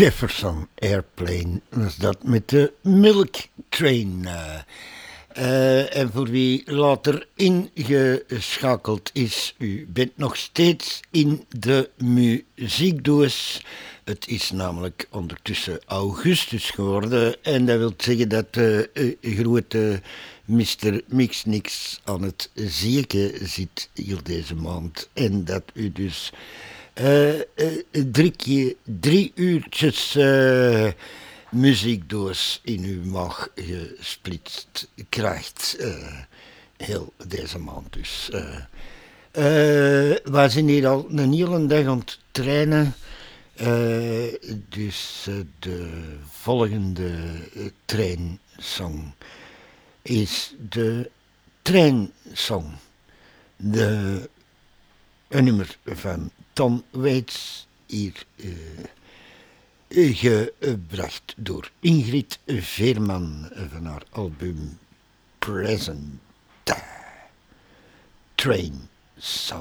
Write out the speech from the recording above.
Jefferson Airplane was dat met de Milk Train. En voor wie later ingeschakeld is, u bent nog steeds in de muziekdoos. Het is namelijk ondertussen augustus geworden en dat wil zeggen dat de grote Mr. Mixnix aan het zieken zit hier deze maand. En dat u dus 3 uurtjes muziekdoos in uw maag gesplitst krijgt. Heel deze maand dus. Wij zijn hier al een hele dag aan het trainen. Dus de volgende trainsong is de Treinsong. Een nummer van Tom Waits, hier gebracht door Ingrid Veerman van haar album Present Train Song.